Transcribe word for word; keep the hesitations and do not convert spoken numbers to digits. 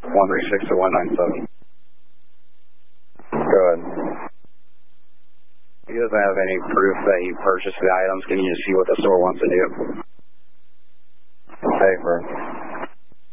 one three six to one nine seven. Go ahead. He doesn't have any proof that he purchased the items. Can you just see what the store wants to do? Pay for it.